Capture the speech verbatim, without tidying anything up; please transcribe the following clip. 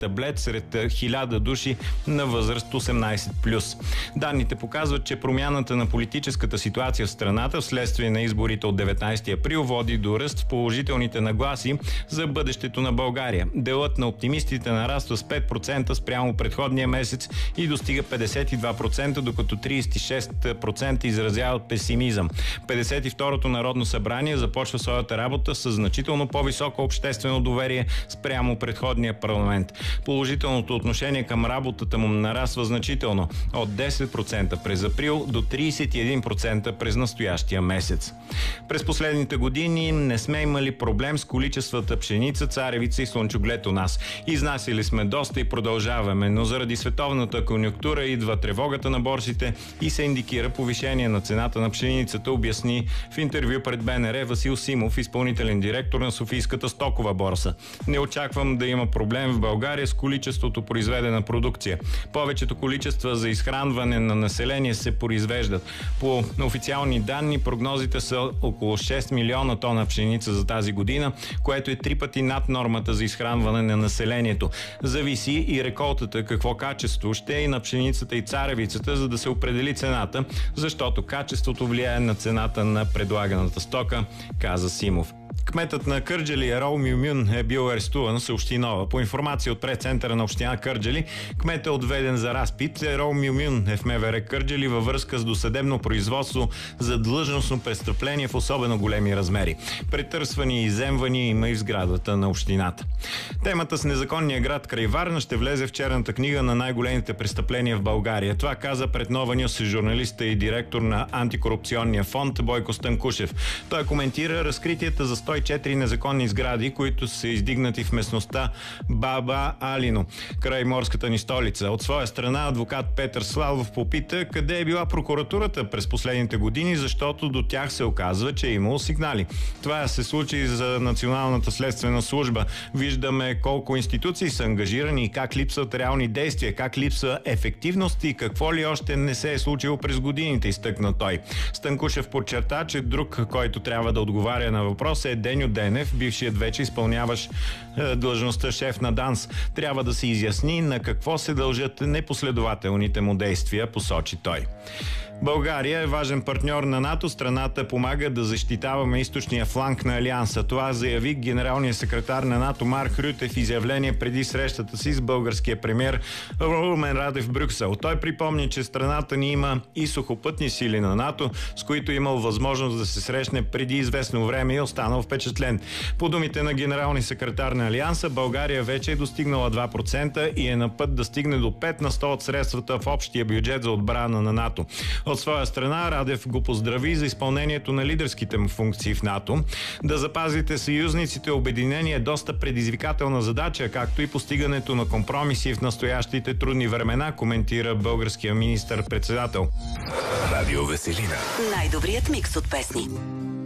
таблет сред хиляда души на възраст осемнайсет плюс. Данните показват, че промяната на политическата ситуация в страната вследствие на изборите от деветнайсети април води до ръст в положителните нагласи за бъдещето на България. Делът на оптимистите нараства с пет процента спрямо предходния месец и достига петдесет и два процента, докато трийсет и шест процента изразяват песимизъм. петдесет и второто Народно събрание започва своята работа с значително по-високо обществено доверие спрямо предходния парламент. Положителното отношение към работата му нараства значително от десет процента през април до трийсет и един процента през настоящия месец. През последните години не сме имали проблем с количествата пшеница, царевица и слънчоглед у нас. Изнасили сме доста и продължаваме, но заради световната конюнктура идва тревогата на борсите и се индикира повишение на цената на пшеницата, обясни в интервю пред БНР Васил Симов, изпълнителен директор на Софийската стокова борса. Не очаквам да има проблем в България с количеството произведена продукция. Повечето количества за изхранване на население се произвеждат. По официални данни прогнозите са около шест милиона тона пшеница за тази година, което е три пъти над нормата за изхранване на населението. Зависи и реколтата какво качество ще е и на пшеницата и царевицата, за да се определи цената, защото качеството влияе на цената на предлаганата стока, каза Симов. Кметът на Кърджали Ерол Мюмюн е бил арестуван, съобщи Нова. По информация от пред-центъра на община Кърджали, кметът е отведен за разпит. Ерол Мюмюн е в МВР Кърджали във връзка с досъдебно производство за длъжностно престъпление в особено големи размери. Претърсвани и изземвания има и в сградата на общината. Темата с незаконния град край Варна ще влезе в черната книга на най-големите престъпления в България. Това каза пред Нова Нюс журналиста и директор на антикорупционния фонд Бойко Станкушев. Той коментира разкритията за сто и четири незаконни сгради, които са издигнати в местността Баба Алино, край морската ни столица. От своя страна адвокат Петър Славов попита къде е била прокуратурата през последните години, защото до тях се оказва, че е имало сигнали. Това се случи за Националната следствена служба. Виждаме колко институции са ангажирани и как липсват реални действия, как липсва ефективност и какво ли още не се е случило през годините, изтъкна той. Станкушев подчерта, че друг, който трябва да отговаря на въпроса е Деню Денев, бившият вече изпълняваш е, длъжността шеф на ДАНС. Трябва да се изясни на какво се дължат непоследователните му действия, посочи той. България е важен партньор на НАТО. Страната помага да защитаваме източния фланг на Алианса. Това заяви генералният секретар на НАТО Марк Рюте в изявление преди срещата си с българския премиер Румен Радев в Брюксел. Той припомни, че страната ни има и сухопътни сили на НАТО, с които имал възможност да се срещне преди известно време и останал впечатлен. По думите на генералния секретар на Алианса, България вече е достигнала два процента и е на път да стигне до пет на сто от средствата в общия бюджет за отбрана на НАТО. От своя страна Радев го поздрави за изпълнението на лидерските му функции в НАТО. Да запазите съюзниците обединение е доста предизвикателна задача, както и постигането на компромиси в настоящите трудни времена, коментира българския министър-председател. Радио Веселина. Най-добрият микс от песни.